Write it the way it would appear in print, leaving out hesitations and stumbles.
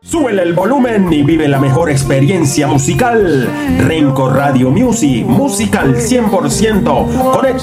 Súbele el volumen y vive la mejor experiencia musical. Renco Radio Music, musical 100%. Conecta